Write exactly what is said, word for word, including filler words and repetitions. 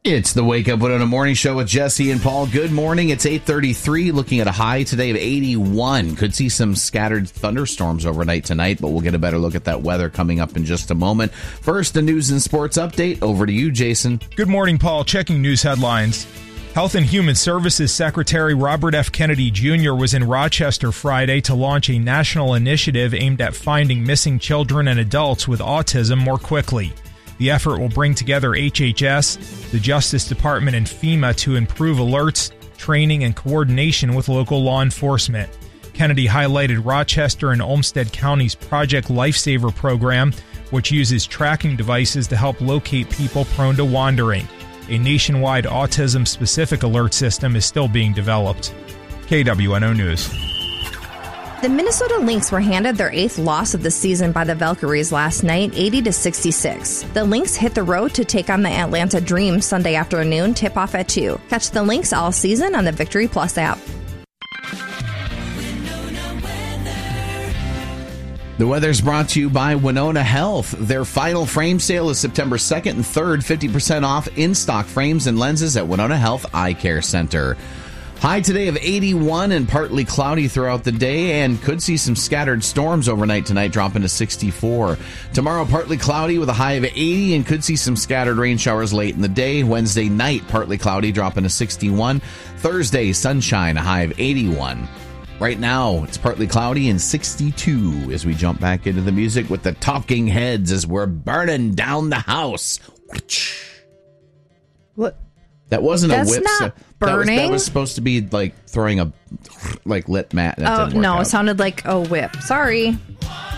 It's the Wake Up Winona Morning Show with Jesse and Paul. Good morning. It's eight thirty-three, looking at a high today of eighty-one. Could see some scattered thunderstorms overnight tonight, but we'll get a better look at that weather coming up in just a moment. First, the news and sports update. Over to you, Jason. Good morning, Paul. Checking news headlines. Health and Human Services Secretary Robert F. Kennedy Junior was in Rochester Friday to launch a national initiative aimed at finding missing children and adults with autism more quickly. The effort will bring together H H S, the Justice Department, and FEMA to improve alerts, training, and coordination with local law enforcement. Kennedy highlighted Rochester and Olmsted County's Project Lifesaver program, which uses tracking devices to help locate people prone to wandering. A nationwide autism-specific alert system is still being developed. K W N O News. The Minnesota Lynx were handed their eighth loss of the season by the Valkyries last night, eighty to sixty-six. The Lynx hit the road to take on the Atlanta Dream Sunday afternoon, tip-off at two. Catch the Lynx all season on the Victory Plus app. The weather's brought to you by Winona Health. Their final frame sale is September second and third, fifty percent off in-stock frames and lenses at Winona Health Eye Care Center. High today of eighty-one and partly cloudy throughout the day, and could see some scattered storms overnight tonight, dropping to sixty-four. Tomorrow, partly cloudy with a high of eighty, and could see some scattered rain showers late in the day. Wednesday night, partly cloudy, dropping to sixty-one. Thursday, sunshine, a high of eighty-one. Right now, it's partly cloudy and sixty-two as we jump back into the music with the Talking Heads as we're burning down the house. What? That wasn't That's a whip. not so, burning. That was, that was supposed to be like throwing a like lit mat. That Oh, didn't work no, out. it sounded like a whip. Sorry.